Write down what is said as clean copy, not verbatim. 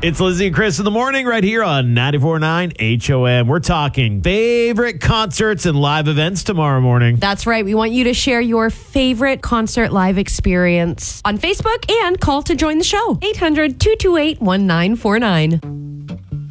It's Lizzie and Chris in the morning right here on 94.9 HOM. We're talking favorite concerts and live events tomorrow morning. That's right. We want you to share your favorite concert live experience on Facebook and call to join the show. 800-228-1949.